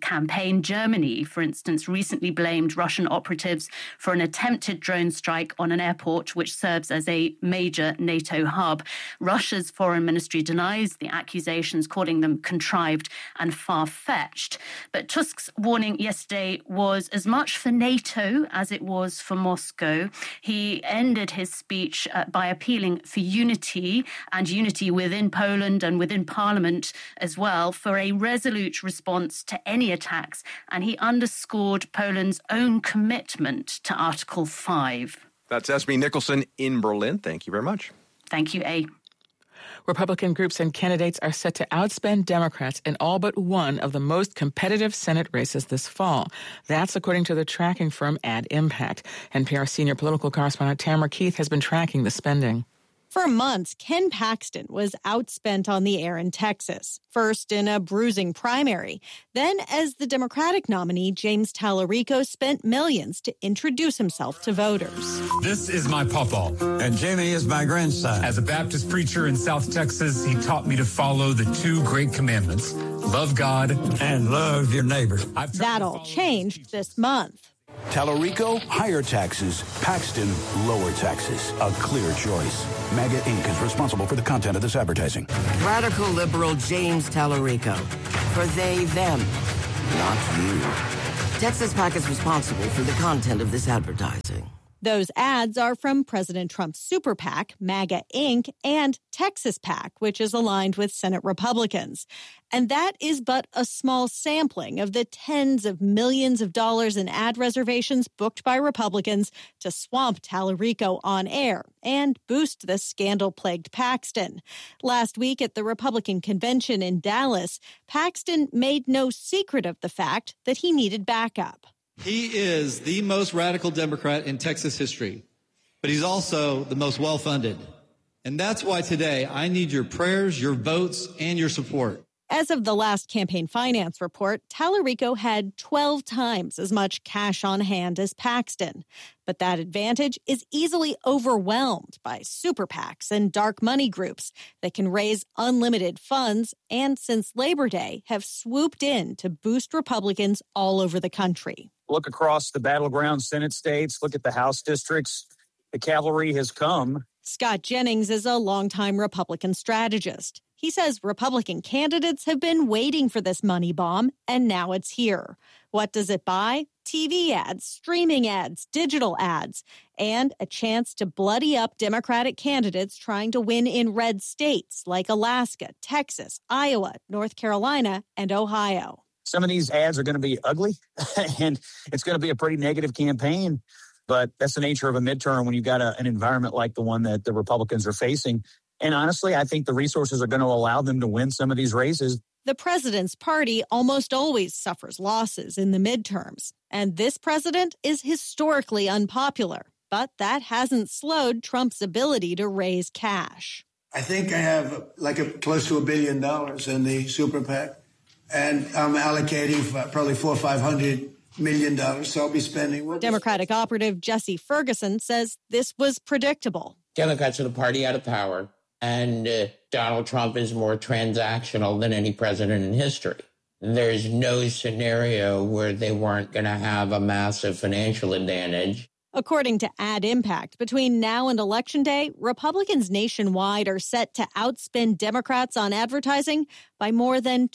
campaign. Germany, for instance, recently blamed Russian operatives for an attempted drone strike on an airport which serves as a major NATO hub. Russia's foreign ministry denies the accusations, calling them contrived and far-fetched. But Tusk's warning yesterday was as much for NATO as it was for Moscow. He ended his speech by appealing for unity, and unity within Poland and within Parliament as well, for a resolute response to any attacks. And he underscored Poland's own commitment to Article 5.
That's Esme Nicholson in Berlin. Thank you very much.
Thank you, A.
Republican groups and candidates are set to outspend Democrats in all but one of the most competitive Senate races this fall. That's according to the tracking firm Ad Impact. NPR senior political correspondent Tamara Keith has been tracking the spending.
For months, Ken Paxton was outspent on the air in Texas, first in a bruising primary. Then, as the Democratic nominee, James Tallarico spent millions to introduce himself to voters.
This is my pawpaw. And Jamie is my grandson. As a Baptist preacher in South Texas, he taught me to follow the two great commandments: love God and love your neighbor.
That all changed this month.
Tallarico, higher taxes. Paxton, lower taxes. A clear choice. MAGA Inc. is responsible for the content of this advertising.
Radical liberal James Tallarico. For they, them, not you. Texas PAC is responsible for the content of this advertising.
Those ads are from President Trump's super PAC, MAGA Inc., and Texas PAC, which is aligned with Senate Republicans. And that is but a small sampling of the tens of millions of dollars in ad reservations booked by Republicans to swamp Tallarico on air and boost the scandal-plagued Paxton. Last week at the Republican convention in Dallas, Paxton made no secret of the fact that he needed backup.
He is the most radical Democrat in Texas history, but he's also the most well-funded. And that's why today I need your prayers, your votes, and your support.
As of the last campaign finance report, Tallarico had 12 times as much cash on hand as Paxton. But that advantage is easily overwhelmed by super PACs and dark money groups that can raise unlimited funds and, since Labor Day, have swooped in to boost Republicans all over the country.
Look across the battleground Senate states, look at the House districts. The cavalry has come.
Scott Jennings is a longtime Republican strategist. He says Republican candidates have been waiting for this money bomb, and now it's here. What does it buy? TV ads, streaming ads, digital ads, and a chance to bloody up Democratic candidates trying to win in red states like Alaska, Texas, Iowa, North Carolina, and Ohio.
Some of these ads are going to be ugly, and it's going to be a pretty negative campaign. But that's the nature of a midterm when you've got an environment like the one that the Republicans are facing. And honestly, I think the resources are going to allow them to win some of these races.
The president's party almost always suffers losses in the midterms. And this president is historically unpopular. But that hasn't slowed Trump's ability to raise cash.
I think I have close to $1 billion in the super PAC. And I'm allocating probably $400 or $500 million. So I'll be spending.
Democratic operative Jesse Ferguson says this was predictable.
Democrats are the party out of power. And Donald Trump is more transactional than any president in history. There's no scenario where they weren't going to have a massive financial advantage.
According to Ad Impact, between now and Election Day, Republicans nationwide are set to outspend Democrats on advertising by more than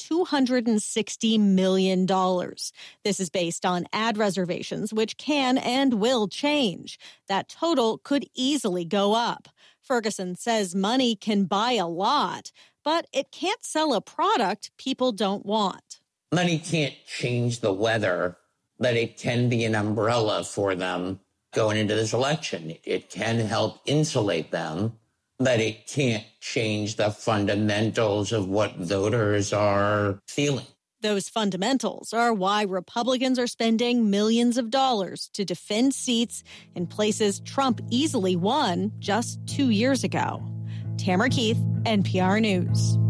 $260 million. This is based on ad reservations, which can and will change. That total could easily go up. Ferguson says money can buy a lot, but it can't sell a product people don't want.
Money can't change the weather, but it can be an umbrella for them going into this election. It can help insulate them, but it can't change the fundamentals of what voters are feeling.
Those fundamentals are why Republicans are spending millions of dollars to defend seats in places Trump easily won just 2 years ago. Tamara Keith, NPR News.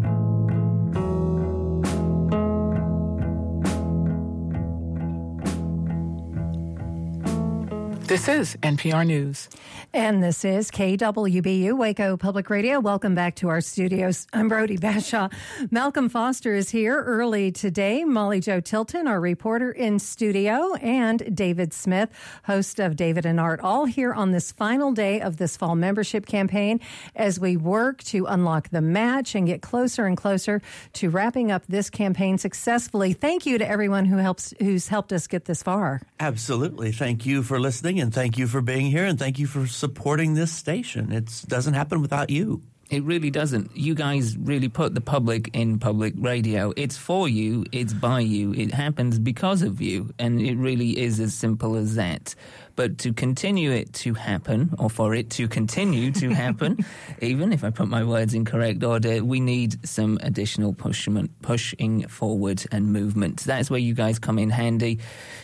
This is NPR News.
And this is KWBU, Waco Public Radio. Welcome back to our studios. I'm Brody Bashaw. Malcolm Foster is here early today. Molly Jo Tilton, our reporter in studio, and David Smith, host of David and Art, all here on this final day of this fall membership campaign as we work to unlock the match and get closer and closer to wrapping up this campaign successfully. Thank you to everyone who's helped us get this far.
Absolutely. Thank you for listening, and thank you for being here, and thank you for supporting this station. It doesn't happen without you.
It really doesn't. You guys really put the public in public radio. It's for you. It's by you. It happens because of you. And it really is as simple as that. But to continue it to happen, or for it to continue to happen, even if I put my words in correct order, we need some additional pushing forward and movement. That's where you guys come in handy.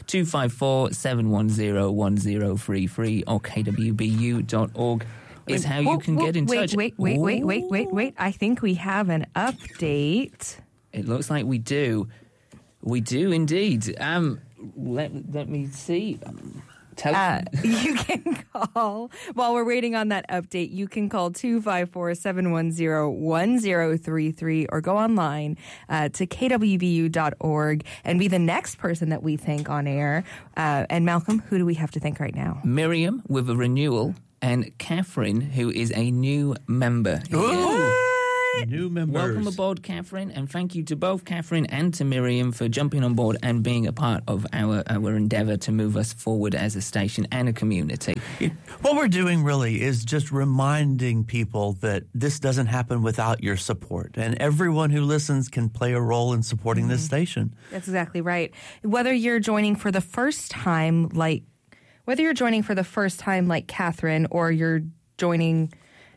254-710-1033 or kwbu.org. Is how you can get in touch.
Wait. I think we have an update.
It looks like we do. We do indeed. Let me see.
You can call, while we're waiting on that update, you can call 254-710-1033 or go online to kwbu.org and be the next person that we thank on air. And Malcolm, who do we have to thank right now?
Miriam with a renewal, and Catherine, who is a new member.
New members.
Welcome aboard, Catherine, and thank you to both Catherine and to Miriam for jumping on board and being a part of our endeavor to move us forward as a station and a community.
What we're doing really is just reminding people that this doesn't happen without your support, and everyone who listens can play a role in supporting this station.
That's exactly right. Whether you're joining for the first time like Catherine, or you're joining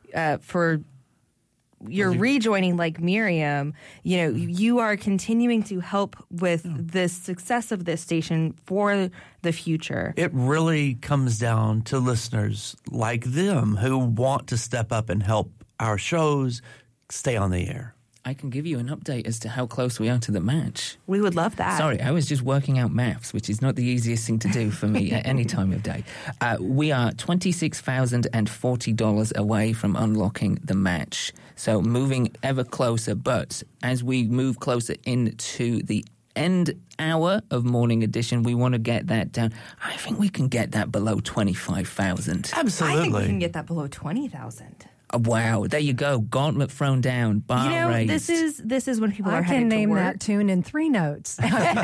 rejoining like Miriam, you are continuing to help with the success of this station for the future.
It really comes down to listeners like them who want to step up and help our shows stay on the air.
I can give you an update as to how close we are to the match.
We would love that.
Sorry, I was just working out maths, which is not the easiest thing to do for me at any time of day. We are $26,040 away from unlocking the match. So moving ever closer, but as we move closer into the end hour of Morning Edition, we want to get that down. I think we can get that below 25,000.
Absolutely.
I think we can get that below 20,000.
Wow, there you go. Gauntlet thrown down, bar raised.
This is when people are heading to work.
I can name that tune in 3 notes.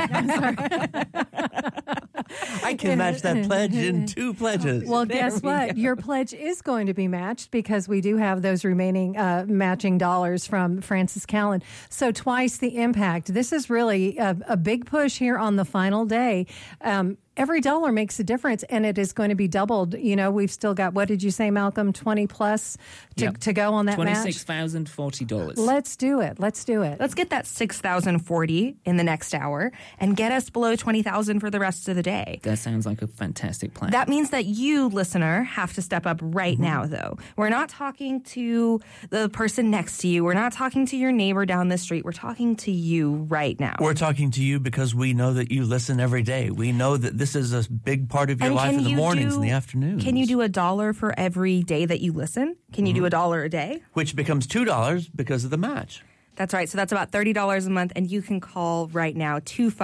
I can match that pledge in 2 pledges.
Well, guess what? Your pledge is going to be matched because we do have those remaining matching dollars from Francis Callan. So twice the impact. This is really a big push here on the final day. Every dollar makes a difference, and it is going to be doubled. We've still got, what did you say, Malcolm, 20 plus to go on that match?
$26,040.
Let's do it.
Let's get that $6,040 in the next hour and get us below $20,000 for the rest of the day.
That sounds like a fantastic plan.
That means that you, listener, have to step up right now, though. We're not talking to the person next to you. We're not talking to your neighbor down the street. We're talking to you right now.
We're talking to you because we know that you listen every day. We know that this is a big part of your life in the mornings and the afternoons.
Can you do $1 for every day that you listen? Can you do $1 a day?
Which becomes $2 because of the match.
That's right. So that's about $30 a month. And you can call right now,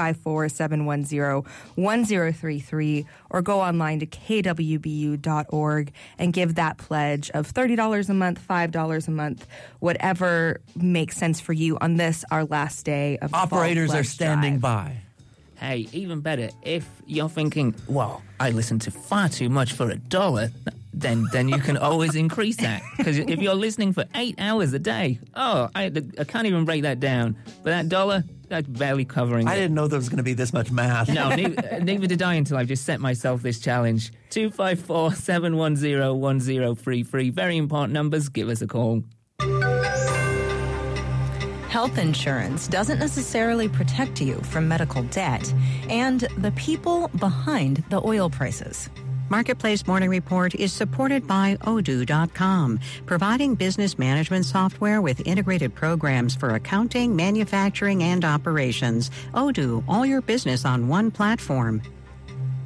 254-710-1033, or go online to kwbu.org and give that pledge of $30 a month, $5 a month, whatever makes sense for you on this, our last day of the
Operators are standing by.
Hey, even better, if you're thinking, well, I listen to far too much for $1, then you can always increase that. Because if you're listening for 8 hours a day, I can't even break that down. But that $1, that's barely covering
I didn't know there was going to be this much math.
No, neither did I until I've just set myself this challenge. 254-710-1033. Very important numbers. Give us a call.
Health insurance doesn't necessarily protect you from medical debt and the people behind the oil prices.
Marketplace Morning Report is supported by Odoo.com, providing business management software with integrated programs for accounting, manufacturing, and operations. Odoo, all your business on one platform.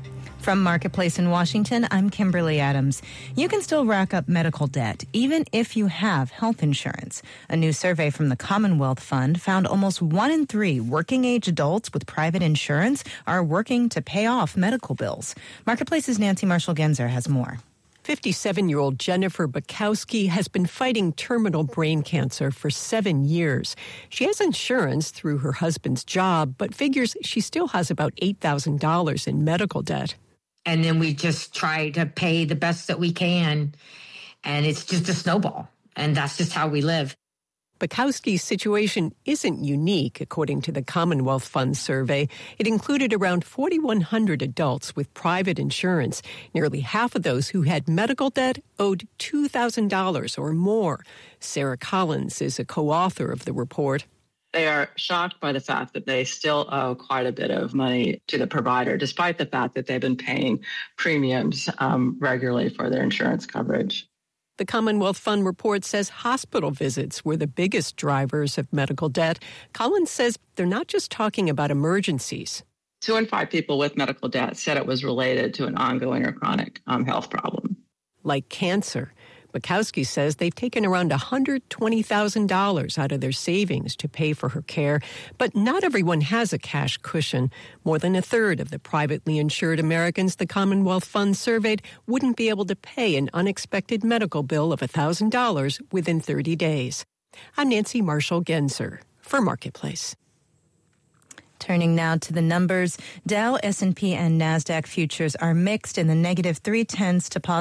From Marketplace in Washington, I'm Kimberly Adams. You can still rack up medical debt, even if you have health insurance. A new survey from the Commonwealth Fund found almost 1 in 3 working-age adults with private insurance are working to pay off medical bills. Marketplace's Nancy Marshall-Genzer has more.
57-year-old Jennifer Bukowski has been fighting terminal brain cancer for 7 years. She has insurance through her husband's job, but figures she still has about $8,000 in medical debt.
And then we just try to pay the best that we can. And it's just a snowball. And that's just how we live.
Bukowski's situation isn't unique, according to the Commonwealth Fund survey. It included around 4,100 adults with private insurance. Nearly half of those who had medical debt owed $2,000 or more. Sarah Collins is a co-author of the report.
They are shocked by the fact that they still owe quite a bit of money to the provider, despite the fact that they've been paying premiums regularly for their insurance coverage.
The Commonwealth Fund report says hospital visits were the biggest drivers of medical debt. Collins says they're not just talking about emergencies.
2 in 5 people with medical debt said it was related to an ongoing or chronic health problem.
Like cancer. Bukowski says they've taken around $120,000 out of their savings to pay for her care, but not everyone has a cash cushion. More than a third of the privately insured Americans the Commonwealth Fund surveyed wouldn't be able to pay an unexpected medical bill of $1,000 within 30 days. I'm Nancy Marshall-Genzer for Marketplace.
Turning now to the numbers, Dow, S&P, and NASDAQ futures are mixed in the -0.3 to